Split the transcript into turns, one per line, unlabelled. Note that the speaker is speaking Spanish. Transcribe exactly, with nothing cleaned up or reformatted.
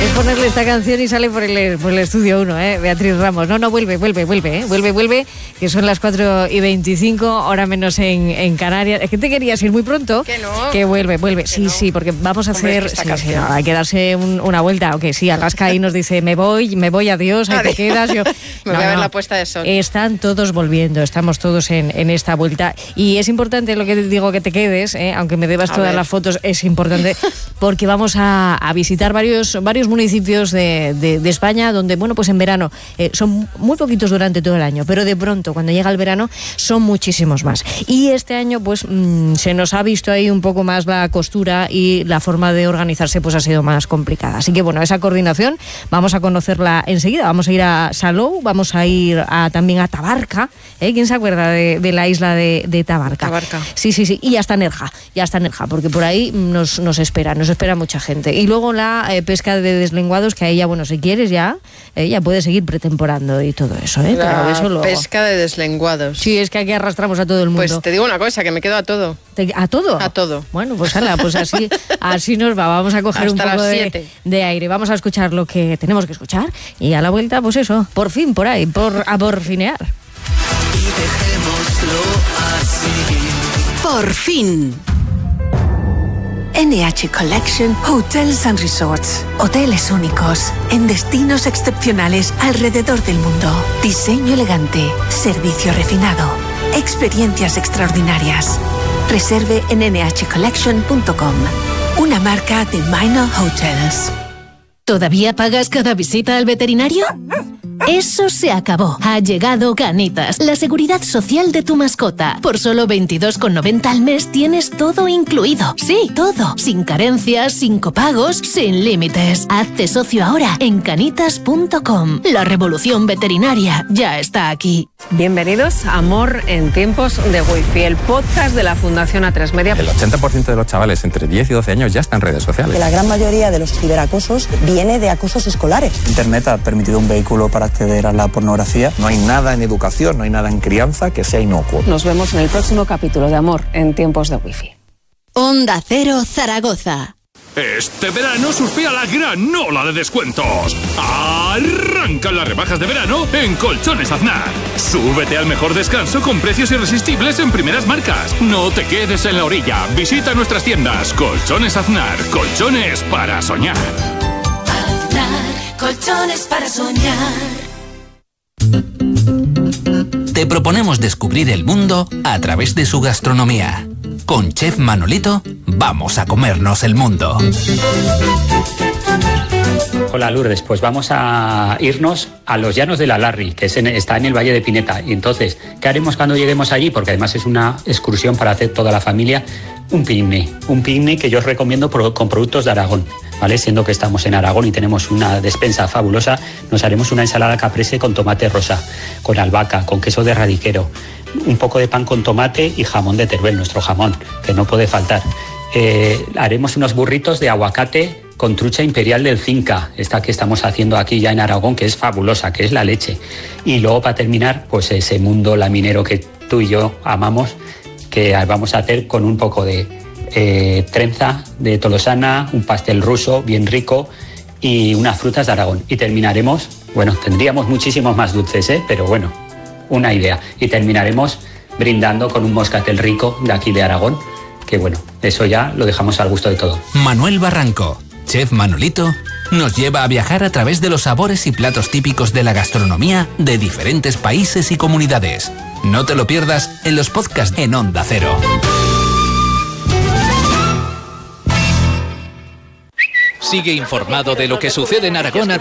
Es ponerle esta canción y sale por el, por el estudio uno, ¿eh? Beatriz Ramos. No, no, vuelve, vuelve, vuelve, ¿eh? Vuelve, vuelve, que son las cuatro y veinticinco, hora menos en, en Canarias. Es que te querías ir muy pronto.
Que no.
Que vuelve, vuelve.
Que
sí,
no.
sí, porque vamos a
Hombre,
hacer...
es que
sí,
esta
sí,
canción.
no, hay que darse un, una vuelta. Aunque sí, Alaska ahí nos dice, me voy, me voy, adiós, ahí te quedas. Yo,
me
no,
voy a ver
no.
la puesta de sol.
Están todos volviendo, estamos todos en, en esta vuelta. Y es importante lo que te digo, que te quedes, ¿eh? Aunque me debas
A
todas
ver.
las fotos, es importante porque vamos a, a visitar varios, varios municipios de, de, de España donde, bueno, pues en verano eh, son muy poquitos durante todo el año, pero de pronto cuando llega el verano son muchísimos más. Y este año pues mmm, se nos ha visto ahí un poco más la costura y la forma de organizarse pues ha sido más complicada. Así que bueno, esa coordinación vamos a conocerla enseguida. Vamos a ir a Salou, vamos a ir a, también a Tabarca. ¿eh? ¿Quién se acuerda de, de la isla de, de Tabarca?
Tabarca.
Sí, sí, sí. Y hasta Nerja, y hasta Nerja, porque por ahí nos, nos espera, nos espera mucha gente. Y luego la eh, pesca de deslenguados, que ahí ya, bueno, si quieres ya, eh, ya puedes seguir pretemporando y todo eso, ¿eh?
La
Pero eso luego.
pesca de deslenguados.
Sí, es que aquí arrastramos a todo el mundo.
Pues te digo una cosa, que me quedo a todo.
¿Te- ¿A todo?
A todo.
Bueno, pues ala, pues así, así nos va. Vamos a coger
Hasta
un poco
las
de,
siete.
de aire. Vamos a escuchar lo que tenemos que escuchar. Y a la vuelta, pues eso, por fin, por ahí, por a porfinear.
Por fin. N H Collection Hotels and Resorts. Hoteles únicos en destinos excepcionales alrededor del mundo. Diseño elegante, servicio refinado, experiencias extraordinarias. Reserve en ene hache collection punto com. Una marca de Minor Hotels.
¿Todavía pagas cada visita al veterinario? Eso se acabó. Ha llegado Canitas, la seguridad social de tu mascota. Por solo veintidós con noventa al mes tienes todo incluido. Sí, todo. Sin carencias, sin copagos, sin límites. Hazte socio ahora en canitas punto com. La revolución veterinaria ya está aquí.
Bienvenidos a Amor en tiempos de Wi-Fi, el podcast de la Fundación A tres Media.
El ochenta por ciento de los chavales entre diez y doce años ya están en redes
Que
sociales.
la gran mayoría de los ciberacosos viene de acosos escolares.
Internet ha permitido un vehículo para acceder a la pornografía.
No hay nada en educación, no hay nada en crianza que sea inocuo.
Nos vemos en el próximo capítulo de Amor en tiempos de Wi-Fi.
Onda Cero Zaragoza.
Este verano surfea la gran ola de descuentos. Arrancan las rebajas de verano en Colchones Aznar. Súbete al mejor descanso con precios irresistibles en primeras marcas. No te quedes en la orilla. Visita nuestras tiendas. Colchones Aznar. Colchones para soñar.
Aznar, colchones para soñar.
Te proponemos descubrir el mundo a través de su gastronomía. Con Chef Manolito, vamos a comernos el mundo.
Hola Lourdes, pues vamos a irnos a los Llanos de la Larri, que es en, está en el Valle de Pineta. Y entonces, ¿qué haremos cuando lleguemos allí? Porque además es una excursión para hacer toda la familia. Un picnic, un picnic que yo os recomiendo pro, con productos de Aragón, ¿vale? Siendo que estamos en Aragón y tenemos una despensa fabulosa, nos haremos una ensalada caprese con tomate rosa, con albahaca, con queso de radiquero, un poco de pan con tomate y jamón de Teruel, nuestro jamón, que no puede faltar. Eh, haremos unos burritos de aguacate con trucha imperial del Cinca, esta que estamos haciendo aquí ya en Aragón, que es fabulosa, que es la leche. Y luego, para terminar, pues ese mundo laminero que tú y yo amamos, que vamos a hacer con un poco de eh, trenza de tolosana, un pastel ruso bien rico y unas frutas de Aragón. Y terminaremos, bueno, tendríamos muchísimos más dulces, ¿eh? Pero bueno, una idea. Y terminaremos brindando con un moscatel rico de aquí de Aragón, que bueno, eso ya lo dejamos al gusto de todo.
Manuel Barranco, Chef Manolito, nos lleva a viajar a través de los sabores y platos típicos de la gastronomía de diferentes países y comunidades. No te lo pierdas en los podcasts en Onda Cero.
Sigue informado de lo que sucede en Aragón.